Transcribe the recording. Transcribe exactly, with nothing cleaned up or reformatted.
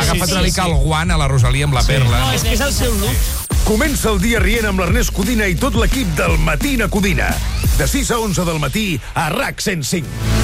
agafat una mica el guant a la Rosalia amb la perla. No, és que és el seu look. Comença el dia rient amb l'Ernest Codina i tot l'equip del Matina Codina. De sis a onze del matí a RAC cent cinc.